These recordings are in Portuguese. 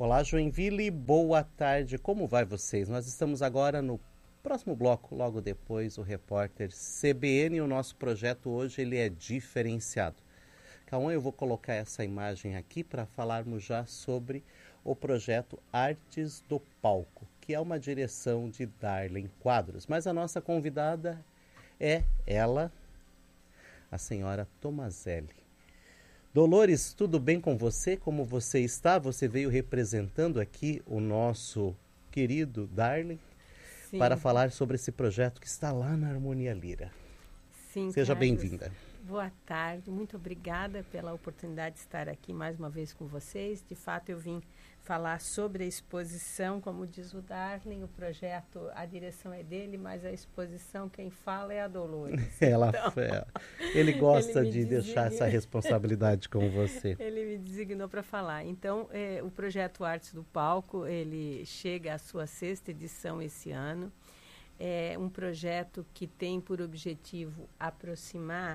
Olá, Joinville, boa tarde, como vai vocês? Nós estamos agora no próximo bloco, logo depois o repórter CBN. O nosso projeto hoje ele é diferenciado. Cauã, eu vou colocar essa imagem aqui para falarmos já sobre o projeto Artes do Palco, que é uma direção de Darlene Quadros. Mas a nossa convidada é ela, a senhora Tomazelli. Dolores, tudo bem com você? Como você está? Você veio representando aqui o nosso querido Darlene para falar sobre esse projeto que está lá na Harmonia Lira. Sim, seja bem-vinda. Boa tarde, muito obrigada pela oportunidade de estar aqui mais uma vez com vocês. De fato, eu vim falar sobre a exposição, como diz o Darlene, o projeto, a direção é dele, mas a exposição, quem fala é a Dolores. Ele gosta de deixar essa responsabilidade com você. Ele me designou para falar. Então, o projeto Artes do Palco, ele chega à sua 6ª edição esse ano. É um projeto que tem por objetivo aproximar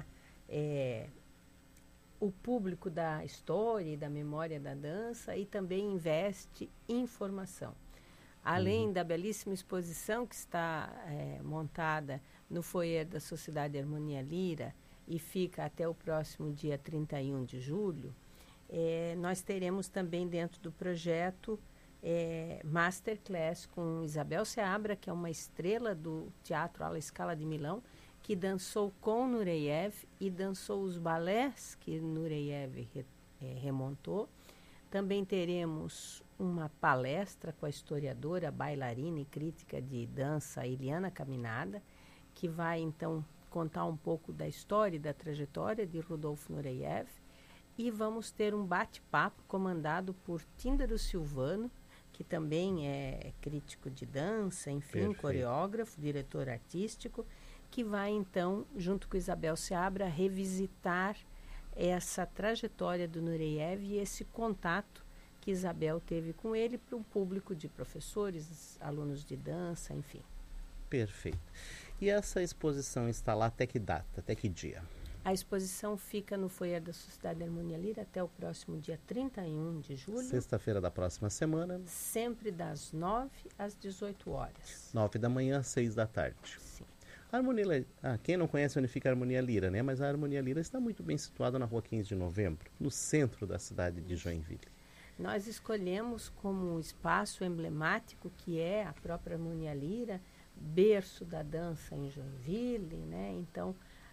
o público da história e da memória da dança e também investe em formação. Além da belíssima exposição que está montada no foyer da Sociedade Harmonia Lira e fica até o próximo dia 31 de julho, nós teremos também dentro do projeto Masterclass com Isabel Seabra, que é uma estrela do Teatro alla Scala de Milão, que dançou com Nureyev e dançou os balés que Nureyev remontou. Também teremos uma palestra com a historiadora, bailarina e crítica de dança Eliana Caminada, que vai então contar um pouco da história e da trajetória de Rudolf Nureyev. E vamos ter um bate-papo comandado por Tíndaro Silvano, que também é crítico de dança, enfim, Perfeito. Coreógrafo, diretor artístico, que vai, então, junto com Isabel Seabra, revisitar essa trajetória do Nureyev e esse contato que Isabel teve com ele para um público de professores, alunos de dança, enfim. Perfeito. E essa exposição está lá até que data, até que dia? A exposição fica no foyer da Sociedade Harmonia Lira até o próximo dia 31 de julho. Sexta-feira da próxima semana. Sempre das 9 às 18 horas. 9 da manhã às 6 da tarde. Sim. A Harmonia, quem não conhece onde fica a Harmonia Lira, né? Mas a Harmonia Lira está muito bem situada na rua 15 de novembro, no centro da cidade de Joinville. Nós escolhemos como espaço emblemático que é a própria Harmonia Lira, berço da dança em Joinville, né? Então,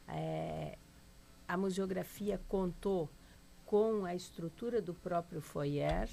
a museografia contou com a estrutura do próprio foyer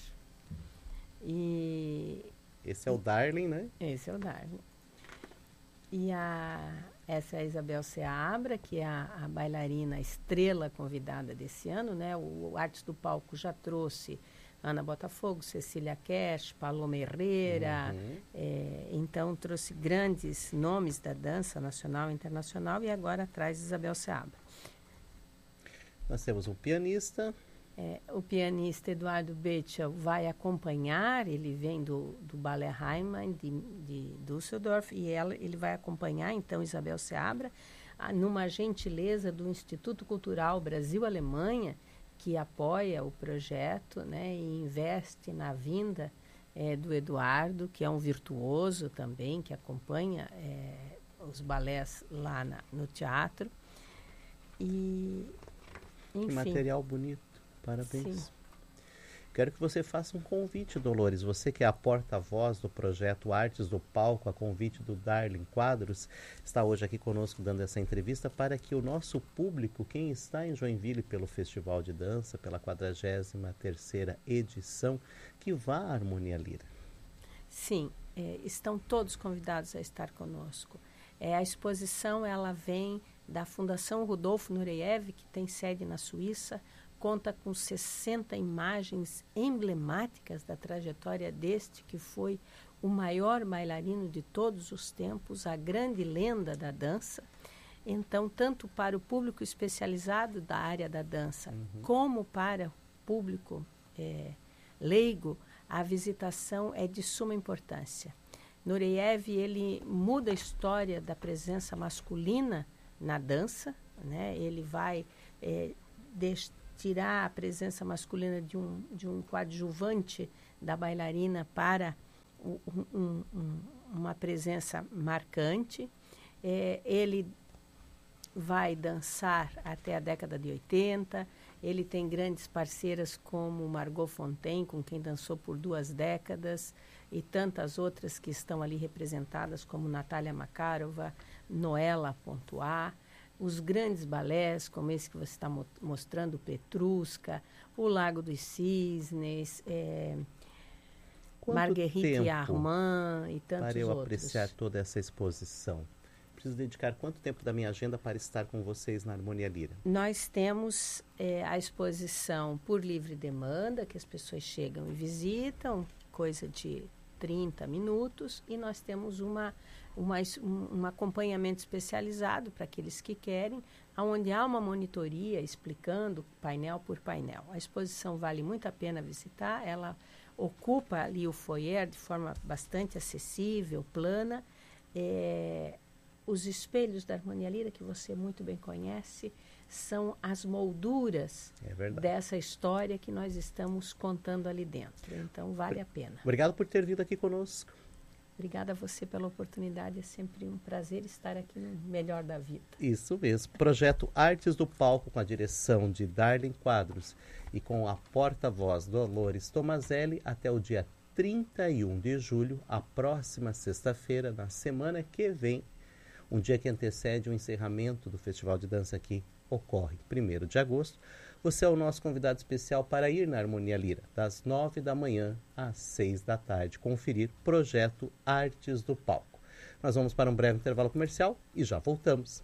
e... Esse é o Darlene, né? Esse é o Darlene. E essa é a Isabel Seabra, que é a bailarina estrela convidada desse ano, né? O Artes do Palco já trouxe Ana Botafogo, Cecília Cash, Paloma Herrera, então trouxe grandes nomes da dança nacional e internacional e agora traz Isabel Seabra. Nós temos um pianista. O pianista Eduardo Betchel vai acompanhar, ele vem do Ballet Heimann de Düsseldorf e ele vai acompanhar então Isabel Seabra numa gentileza do Instituto Cultural Brasil-Alemanha, que apoia o projeto, né, e investe na vinda do Eduardo, que é um virtuoso também, que acompanha os balés lá no teatro. E, enfim. Que material bonito. Parabéns. Sim. Quero que você faça um convite, Dolores. Você que é a porta-voz do projeto Artes do Palco, a convite do Darlene Quadros, está hoje aqui conosco dando essa entrevista para que o nosso público, quem está em Joinville pelo Festival de Dança, pela 43ª edição, que vá à Harmonia Lira. Sim, estão todos convidados a estar conosco. A exposição ela vem da Fundação Rudolf Nureyev, que tem sede na Suíça, conta com 60 imagens emblemáticas da trajetória deste que foi o maior bailarino de todos os tempos, a grande lenda da dança. Então, tanto para o público especializado da área da dança, como para o público leigo, a visitação é de suma importância. Nureyev, ele muda a história da presença masculina na dança, né? Ele vai tirar a presença masculina de um coadjuvante da bailarina para uma presença marcante. Ele vai dançar até a década de 80. Ele tem grandes parceiras como Margot Fonteyn, com quem dançou por 2 décadas, e tantas outras que estão ali representadas, como Natália Makarova, Noela Pontois, os grandes balés, como esse que você está mostrando, Petrushka, o Lago dos Cisnes, Marguerite Armand e tantos outros. Para eu apreciar toda essa exposição, preciso dedicar quanto tempo da minha agenda para estar com vocês na Harmonia Lira? Nós temos a exposição por livre demanda, que as pessoas chegam e visitam, coisa de 30 minutos, e nós temos um acompanhamento especializado para aqueles que querem, onde há uma monitoria explicando painel por painel. A exposição vale muito a pena visitar, ela ocupa ali o foyer de forma bastante acessível, plana. Os espelhos da Harmonia Lira, que você muito bem conhece, são as molduras dessa história que nós estamos contando ali dentro. Então, vale a pena. Obrigado por ter vindo aqui conosco. Obrigada a você pela oportunidade. É sempre um prazer estar aqui no Melhor da Vida. Isso mesmo. Projeto Artes do Palco, com a direção de Darlene Quadros e com a porta-voz Dolores Tomazelli, até o dia 31 de julho, a próxima sexta-feira, na semana que vem, um dia que antecede o encerramento do Festival de Dança que ocorre 1º de agosto. Você é o nosso convidado especial para ir na Harmonia Lira, das 9 da manhã às 6 da tarde, conferir Projeto Artes do Palco. Nós vamos para um breve intervalo comercial e já voltamos.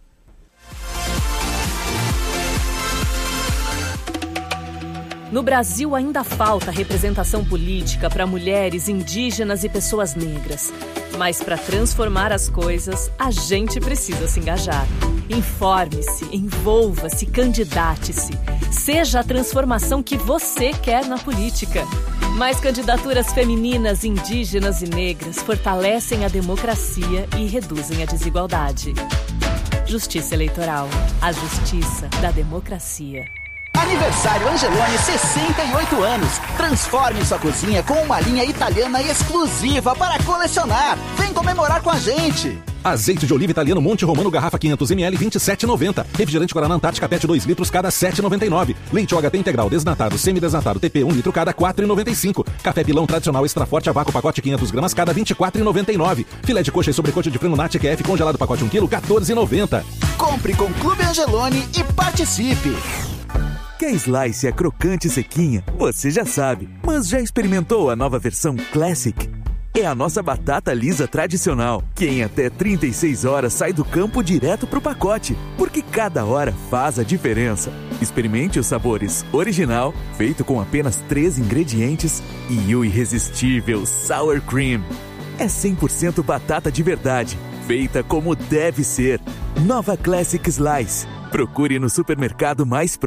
No Brasil ainda falta representação política para mulheres, indígenas e pessoas negras. Mas para transformar as coisas, a gente precisa se engajar. Informe-se, envolva-se, candidate-se. Seja a transformação que você quer na política. Mais candidaturas femininas, indígenas e negras fortalecem a democracia e reduzem a desigualdade. Justiça Eleitoral. A justiça da democracia. Aniversário Angeloni, 68 anos. Transforme sua cozinha com uma linha italiana exclusiva para colecionar. Vem comemorar com a gente. Azeite de oliva italiano Monte Romano, garrafa 500ml, 27,90. Refrigerante Guaraná Antártica PET 2 litros, cada 7,99. Leite OHT integral desnatado, semidesnatado TP 1 litro, cada 4,95. Café Pilão tradicional extra forte a vácuo, pacote 500 gramas, cada 24,99. Filé de coxa e sobrecoxa de frango Nati QF congelado, pacote 1 kg, 14,90. Compre com Clube Angeloni e participe. Que a Slice é crocante e sequinha, você já sabe. Mas já experimentou a nova versão Classic? É a nossa batata lisa tradicional, que em até 36 horas sai do campo direto pro pacote, porque cada hora faz a diferença. Experimente os sabores original, feito com apenas 3 ingredientes, e o irresistível Sour Cream. É 100% batata de verdade, feita como deve ser. Nova Classic Slice. Procure no supermercado mais próximo.